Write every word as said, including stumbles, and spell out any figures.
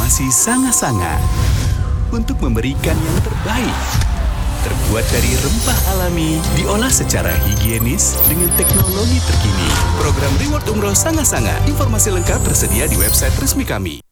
Formasi Sanga-Sanga untuk memberikan yang terbaik. Terbuat dari rempah alami, diolah secara higienis dengan teknologi terkini. Program Reward Umroh Sanga-Sanga. Informasi lengkap tersedia di website resmi kami.